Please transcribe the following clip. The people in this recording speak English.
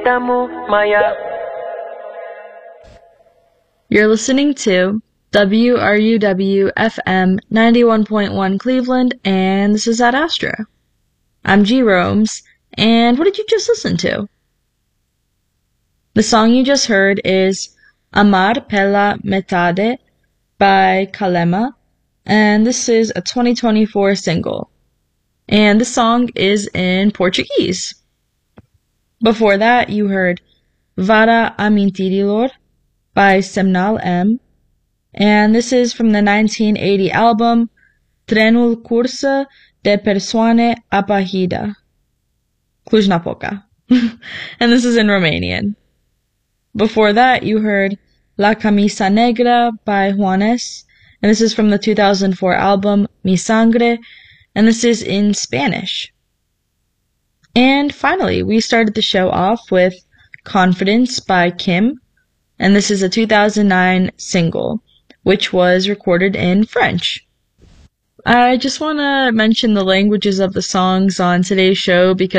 padamu Maya. You're listening to WRUW FM 91.1 Cleveland, and this is Ad Astra. I'm G. Romes, and what did you just listen to? The song you just heard is Amar pela metade by Kalema, and this is a 2024 single. And the song is in Portuguese. Before that, you heard Vara a Mentirilor by Semnal M, and this is from the 1980 album Trenul Cursa de Persoane Apahida, Cluj-Napoca, and this is in Romanian. Before that, you heard La Camisa Negra by Juanes, and this is from the 2004 album Mi Sangre, and this is in Spanish. And finally, we started the show off with Confidence by Kim, and this is a 2009 single, which was recorded in French. I just want to mention the languages of the songs on today's show because